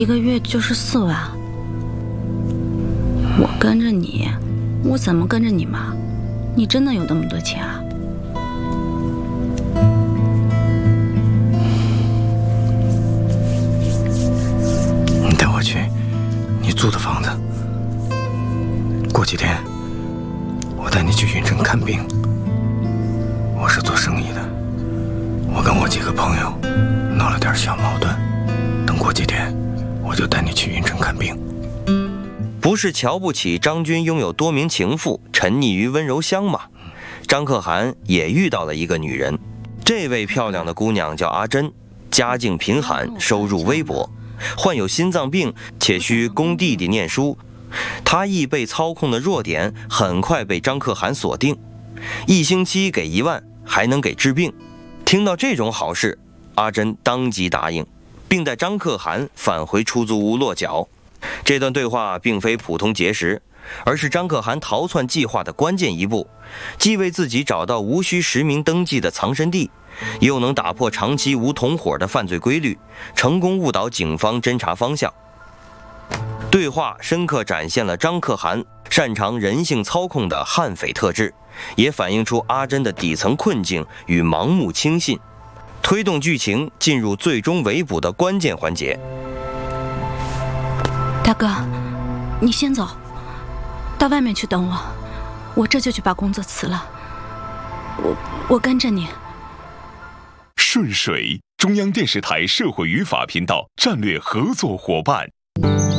1个月就是4万。我跟着你，我怎么跟着你嘛？你真的有那么多钱啊？ 你带我去你租的房子，过几天我带你去云城看病。我是做生意的，我跟我几个朋友闹了点小矛盾，等过几天我就带你去云城看病。 不是瞧不起张军拥有多名情妇，沉溺于温柔乡吗？张可汗也遇到了一个女人，这位漂亮的姑娘叫阿珍，家境贫寒，收入微薄，患有心脏病，且需供弟弟念书。她易被操控的弱点很快被张可汗锁定，1星期给1万，还能给治病。听到这种好事，阿珍当即答应，并带张可汗返回出租屋落脚。这段对话并非普通结识，而是张可汗逃窜计划的关键一步，既为自己找到无需实名登记的藏身地，又能打破长期无同伙的犯罪规律，成功误导警方侦查方向。对话深刻展现了张可汗擅长人性操控的悍匪特质，也反映出阿珍的底层困境与盲目轻信，推动剧情进入最终围捕的关键环节。 大哥，你先走，到外面去等我，我这就去把工作辞了。我跟着你。 顺水，中央电视台社会与法频道战略合作伙伴。